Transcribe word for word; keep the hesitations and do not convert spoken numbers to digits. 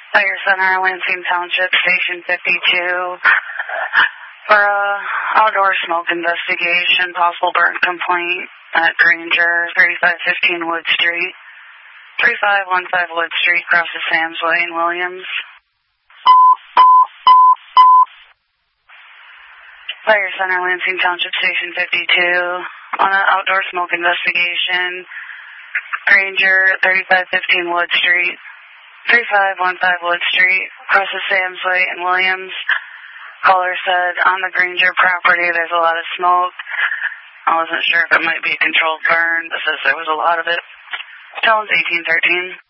Fire Center, Lansing Township, Station fifty-two. For a outdoor smoke investigation, possible burn complaint at Granger, thirty-five fifteen Wood Street. thirty-five fifteen Wood Street, crosses Sam's Way in Williams. Fire Center, Lansing Township, Station fifty-two. On an outdoor smoke investigation, Granger, thirty-five fifteen Wood Street. thirty-five fifteen Wood Street, crosses Sam's Way in Williams. Caller said, on the Granger property, there's a lot of smoke. I wasn't sure if it might be a controlled burn, but says there was a lot of it. Tones eighteen thirteen.